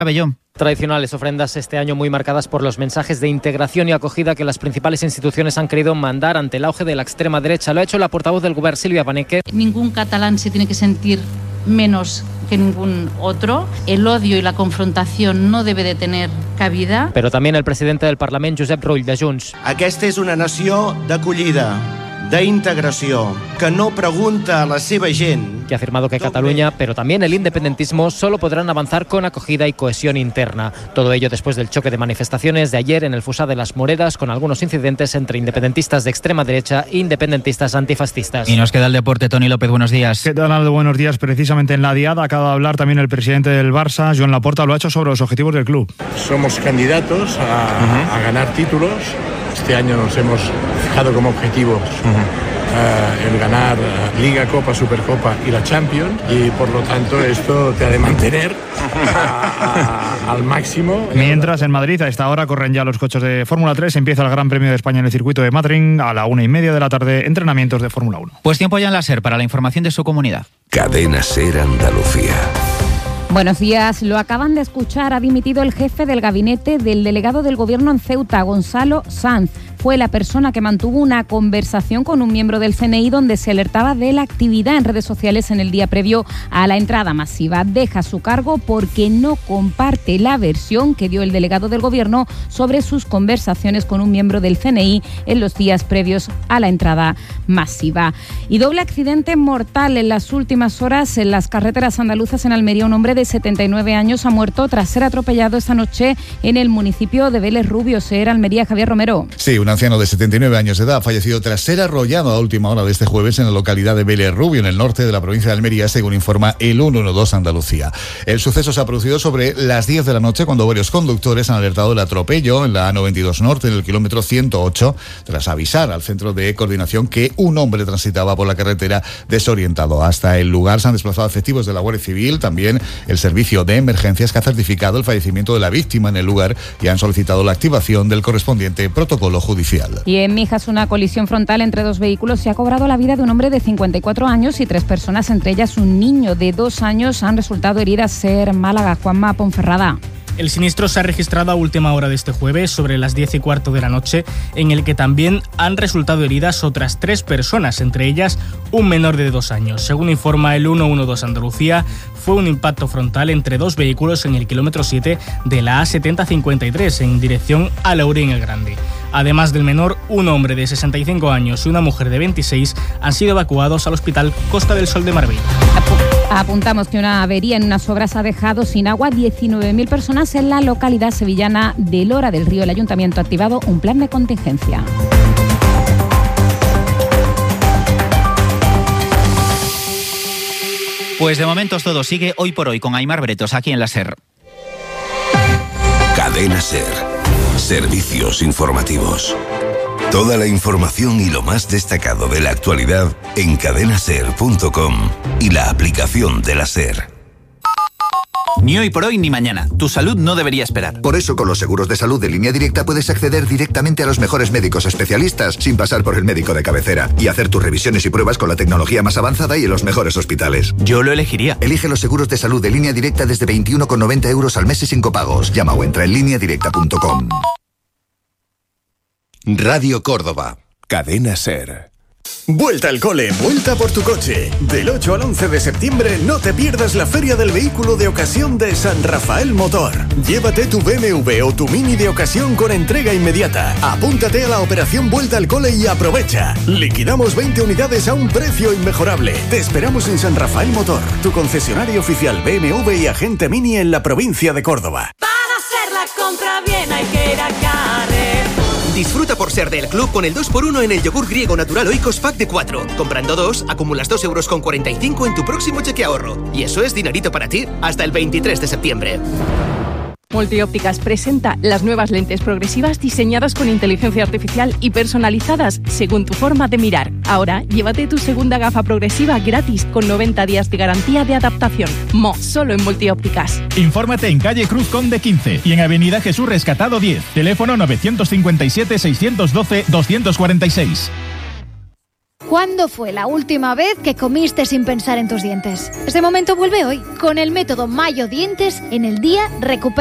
Cabellón. Tradicionales ofrendas este año muy marcadas por los mensajes de integración y acogida que las principales instituciones han querido mandar ante el auge de la extrema derecha. Lo ha hecho la portavoz del Govern, Sílvia Paneque. Ningún catalán se tiene que sentir menos que ningún otro. El odio y la confrontación no debe de tener cabida. Pero también el presidente del Parlament, Josep Rull, de Junts. Aquesta és una nació d'acollida, d'integració, que no pregunta a la seva gent. Que ha afirmado que Cataluña, pero también el independentismo, solo podrán avanzar con acogida y cohesión interna. Todo ello después del choque de manifestaciones de ayer en el Fossar de las Moreras, con algunos incidentes entre independentistas de extrema derecha e independentistas antifascistas. Y nos queda el deporte. Toni López, buenos días. ¿Qué tal, Aldo? Buenos días. Precisamente en la diada acaba de hablar también el presidente del Barça, Joan Laporta, lo ha hecho sobre los objetivos del club. Somos candidatos a ganar títulos. Este año nos hemos fijado como objetivos el ganar Liga, Copa, Supercopa y la Champions, y por lo tanto esto te ha de mantener al máximo. Mientras en Madrid a esta hora corren ya los coches de Fórmula 3, empieza el Gran Premio de España en el circuito de Madrid a la 1:30 de la tarde, entrenamientos de Fórmula 1. Pues tiempo ya en la SER para la información de su comunidad. Cadena SER Andalucía. Buenos días. Lo acaban de escuchar. Ha dimitido el jefe del gabinete del delegado del Gobierno en Ceuta, Gonzalo Sanz. Fue la persona que mantuvo una conversación con un miembro del CNI donde se alertaba de la actividad en redes sociales en el día previo a la entrada masiva. Deja su cargo porque no comparte la versión que dio el delegado del Gobierno sobre sus conversaciones con un miembro del CNI en los días previos a la entrada masiva. Y doble accidente mortal en las últimas horas en las carreteras andaluzas. En Almería, un hombre de 79 años ha muerto tras ser atropellado esta noche en el municipio de Vélez Rubio, SER Almería. Javier Romero. Sí, un anciano de 79 años de edad ha fallecido tras ser arrollado a última hora de este jueves en la localidad de Vélez Rubio, en el norte de la provincia de Almería, según informa el 112 Andalucía. El suceso se ha producido sobre las 10 de la noche, cuando varios conductores han alertado del atropello en la A92 Norte, en el kilómetro 108, tras avisar al centro de coordinación que un hombre transitaba por la carretera desorientado. Hasta el lugar se han desplazado efectivos de la Guardia Civil, también el servicio de emergencias, que ha certificado el fallecimiento de la víctima en el lugar y han solicitado la activación del correspondiente protocolo judicial. Y en Mijas, una colisión frontal entre dos vehículos se ha cobrado la vida de un hombre de 54 años y 3 personas, entre ellas un niño de 2 años, han resultado heridas. SER Málaga, Juanma Ponferrada. El siniestro se ha registrado a última hora de este jueves, sobre las 10:15 de la noche, en el que también han resultado heridas otras 3 personas, entre ellas un menor de 2 años. Según informa el 112 Andalucía, fue un impacto frontal entre 2 vehículos en el kilómetro 7 de la A7053 en dirección a Laurín el Grande. Además del menor, un hombre de 65 años y una mujer de 26 han sido evacuados al Hospital Costa del Sol de Marbella. Apuntamos que una avería en unas obras ha dejado sin agua 19.000 personas en la localidad sevillana de Lora del Río. El ayuntamiento ha activado un plan de contingencia. Pues de momento todo sigue hoy por hoy con Aimar Bretos aquí en la SER. Cadena SER. Servicios informativos. Toda la información y lo más destacado de la actualidad en cadenaser.com y la aplicación de la SER. Ni hoy por hoy ni mañana. Tu salud no debería esperar. Por eso, con los seguros de salud de Línea Directa puedes acceder directamente a los mejores médicos especialistas sin pasar por el médico de cabecera y hacer tus revisiones y pruebas con la tecnología más avanzada y en los mejores hospitales. Yo lo elegiría. Elige los seguros de salud de Línea Directa desde 21,90 € al mes y sin copagos. Llama o entra en lineadirecta.com. Radio Córdoba. Cadena SER. Vuelta al cole, vuelta por tu coche. Del 8 al 11 de septiembre no te pierdas la Feria del Vehículo de Ocasión de San Rafael Motor. Llévate tu BMW o tu Mini de ocasión con entrega inmediata. Apúntate a la operación Vuelta al Cole y aprovecha. Liquidamos 20 unidades a un precio inmejorable. Te esperamos en San Rafael Motor, tu concesionario oficial BMW y agente Mini en la provincia de Córdoba. Para hacer la compra bien hay que ir a Carrefour. Disfruta por ser del club con el 2x1 en el yogur griego natural Oikos Pack de 4. Comprando 2, acumulas 2,45 € en tu próximo cheque ahorro. Y eso es dinerito para ti hasta el 23 de septiembre. Multiópticas presenta las nuevas lentes progresivas diseñadas con inteligencia artificial y personalizadas según tu forma de mirar. Ahora, llévate tu segunda gafa progresiva gratis con 90 días de garantía de adaptación. Solo en Multiópticas. Infórmate en calle Cruz Conde 15 y en avenida Jesús Rescatado 10. Teléfono 957 612 246. ¿Cuándo fue la última vez que comiste sin pensar en tus dientes? Ese momento vuelve hoy. Con el método Mayo Dientes, en el día recupera